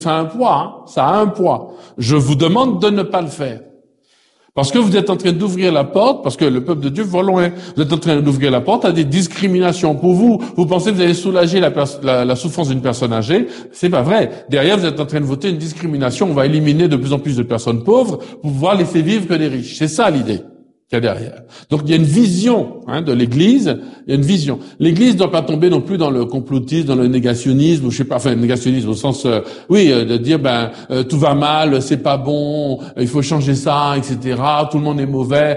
ça a un poids, hein, ça a un poids. Je vous demande de ne pas le faire. Parce que vous êtes en train d'ouvrir la porte, parce que le peuple de Dieu va loin. Vous êtes en train d'ouvrir la porte à des discriminations. Pour vous, vous pensez que vous allez soulager la souffrance d'une personne âgée. C'est pas vrai. Derrière, vous êtes en train de voter une discrimination. On va éliminer de plus en plus de personnes pauvres pour pouvoir laisser vivre que les riches. C'est ça l'idée qu'il y a derrière. Donc il y a une vision de l'Église, il y a une vision. L'Église ne doit pas tomber non plus dans le complotisme, dans le négationnisme, ou je sais pas, enfin négationnisme au sens, de dire tout va mal, c'est pas bon, il faut changer ça, etc. Tout le monde est mauvais.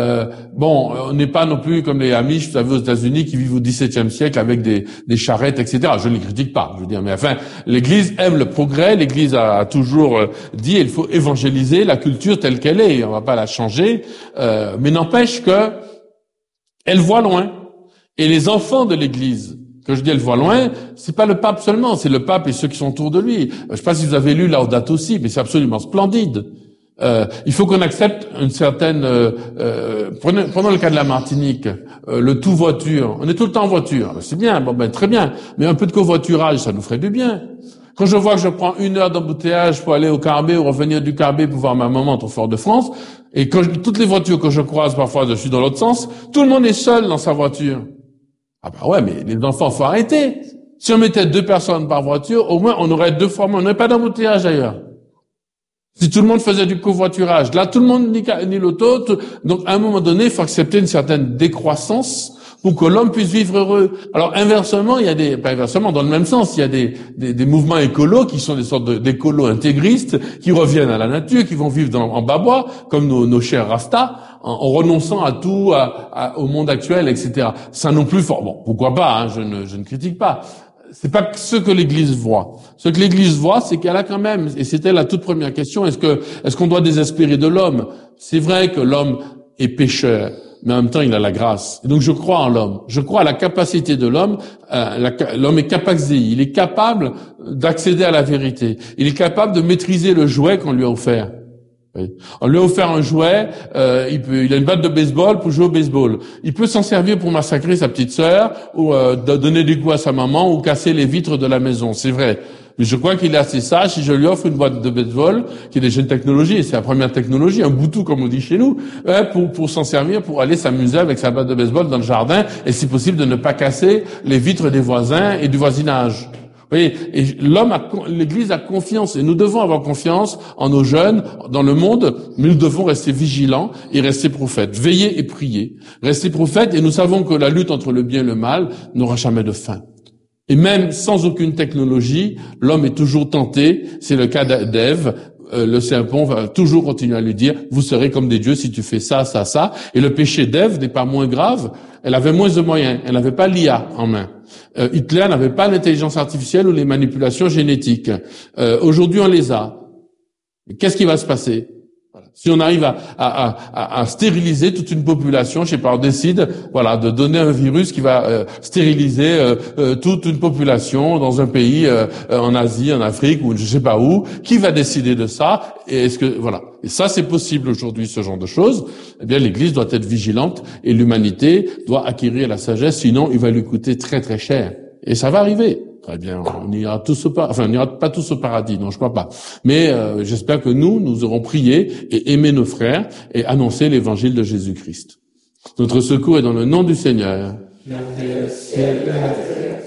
On n'est pas non plus comme les Amish, vous savez, aux États-Unis, qui vivent au XVIIe siècle avec des charrettes, etc. Je ne les critique pas, je veux dire, mais enfin, l'Église aime le progrès. L'Église a toujours dit, il faut évangéliser la culture telle qu'elle est, on va pas la changer. Mais n'empêche que elle voit loin. Et les enfants de l'Église, que je dis elle voit loin, c'est pas le pape seulement, c'est le pape et ceux qui sont autour de lui. Je sais pas si vous avez lu Laudato Si, mais c'est absolument splendide. Il faut qu'on accepte une certaine... prenons le cas de la Martinique, le tout voiture. On est tout le temps en voiture. C'est bien, très bien. Mais un peu de covoiturage, ça nous ferait du bien. Quand je vois que je prends 1 heure d'embouteillage pour aller au Carbet ou revenir du Carbet pour voir ma maman au Fort-de-France, et toutes les voitures que je croise, parfois je suis dans l'autre sens, tout le monde est seul dans sa voiture. Ah bah ouais, mais les enfants, faut arrêter. Si on mettait 2 personnes par voiture, au moins on aurait 2 fois moins, on n'aurait pas d'embouteillage ailleurs. Si tout le monde faisait du covoiturage, là tout le monde ni l'auto, donc à un moment donné, il faut accepter une certaine décroissance pour que l'homme puisse vivre heureux. Alors inversement, pas inversement, dans le même sens, il y a des mouvements écolos qui sont des sortes d'écolos intégristes qui reviennent à la nature, qui vont vivre en babois, comme nos chers Rastas, en renonçant à tout, au monde actuel, etc. Ça non plus fort. Bon, pourquoi pas, je ne critique pas. C'est pas ce que l'Église voit. Ce que l'Église voit, c'est qu'elle a quand même, et c'était la toute première question, est-ce qu'on doit désespérer de l'homme? C'est vrai que l'homme est pécheur, mais en même temps, il a la grâce. Et donc, je crois en l'homme. Je crois à la capacité de l'homme. L'homme est capacé. Il est capable d'accéder à la vérité. Il est capable de maîtriser le jouet qu'on lui a offert. Oui. On lui a offert un jouet, il a une batte de baseball pour jouer au baseball. Il peut s'en servir pour massacrer sa petite sœur, ou donner des coups à sa maman, ou casser les vitres de la maison. C'est vrai. Mais je crois qu'il est assez sage si je lui offre une boîte de baseball, qui est déjà une technologie, et c'est la première technologie, un boutou comme on dit chez nous, pour s'en servir, pour aller s'amuser avec sa batte de baseball dans le jardin, et si possible de ne pas casser les vitres des voisins et du voisinage. Vous voyez, et l'Église a confiance, et nous devons avoir confiance en nos jeunes, dans le monde, mais nous devons rester vigilants et rester prophètes. Veiller et prier. Rester prophètes, et nous savons que la lutte entre le bien et le mal n'aura jamais de fin. Et même sans aucune technologie, l'homme est toujours tenté. C'est le cas d'Ève. Le serpent va toujours continuer à lui dire, vous serez comme des dieux si tu fais ça, ça, ça. Et le péché d'Ève n'est pas moins grave. Elle avait moins de moyens. Elle n'avait pas l'IA en main. Hitler n'avait pas l'intelligence artificielle ou les manipulations génétiques. Aujourd'hui, on les a. Qu'est-ce qui va se passer? Si on arrive à stériliser toute une population, je sais pas, on décide, de donner un virus qui va stériliser toute une population dans un pays en Asie, en Afrique ou je sais pas où, qui va décider de ça? Et et ça c'est possible aujourd'hui, ce genre de choses. Eh bien, l'Église doit être vigilante et l'humanité doit acquérir la sagesse, sinon il va lui coûter très très cher. Et ça va arriver. Très bien, on ira pas tous au paradis, non, je crois pas. Mais j'espère que nous aurons prié et aimé nos frères et annoncé l'évangile de Jésus-Christ. Notre secours est dans le nom du Seigneur.